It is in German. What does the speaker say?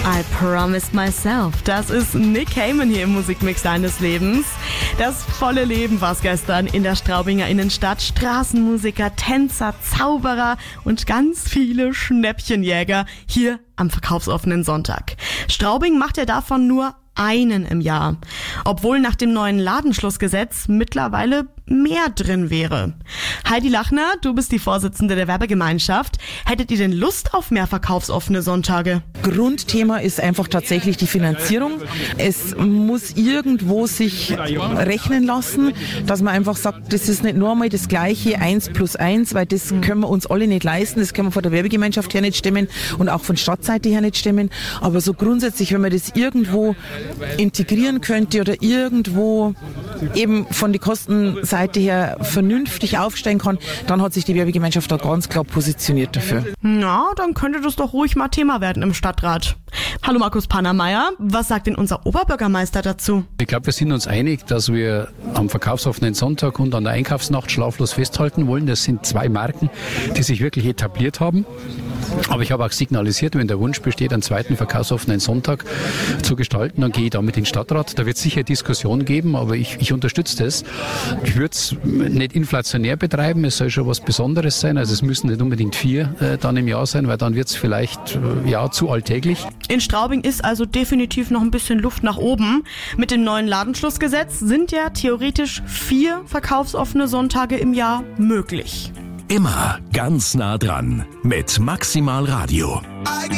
I Promised Myself. Das ist Nick Cayman hier im Musikmix deines Lebens. Das volle Leben war es gestern in der Straubinger Innenstadt. Straßenmusiker, Tänzer, Zauberer und ganz viele Schnäppchenjäger hier am verkaufsoffenen Sonntag. Straubing macht ja davon nur einen im Jahr, obwohl nach dem neuen Ladenschlussgesetz mittlerweile mehr drin wäre. Heidi Lachner, du bist die Vorsitzende der Werbegemeinschaft. Hättet ihr denn Lust auf mehr verkaufsoffene Sonntage? Grundthema ist einfach tatsächlich die Finanzierung. Es muss irgendwo sich rechnen lassen, dass man einfach sagt, das ist nicht nur einmal das gleiche 1+1, weil das können wir uns alle nicht leisten. Das können wir von der Werbegemeinschaft her nicht stemmen und auch von Stadtseite her nicht stemmen. Aber so grundsätzlich, wenn man das irgendwo integrieren könnte oder irgendwo eben von der Kostenseite her vernünftig aufstellen kann, dann hat sich die Werbegemeinschaft da ganz klar positioniert dafür. Na, dann könnte das doch ruhig mal Thema werden im Stadtrat. Hallo Markus Pannermeier, was sagt denn unser Oberbürgermeister dazu? Ich glaube, wir sind uns einig, dass wir am verkaufsoffenen Sonntag und an der Einkaufsnacht schlaflos festhalten wollen. Das sind zwei Marken, die sich wirklich etabliert haben. Aber ich habe auch signalisiert, wenn der Wunsch besteht, einen zweiten verkaufsoffenen Sonntag zu gestalten, dann gehe ich damit in den Stadtrat. Da wird es sicher Diskussion geben, aber ich unterstütze das. Ich würde es nicht inflationär betreiben, es soll schon was Besonderes sein. Also es müssen nicht unbedingt 4 dann im Jahr sein, weil dann wird es vielleicht zu alltäglich. In Straubing ist also definitiv noch ein bisschen Luft nach oben. Mit dem neuen Ladenschlussgesetz sind ja theoretisch 4 verkaufsoffene Sonntage im Jahr möglich. Immer ganz nah dran mit Maximal Radio.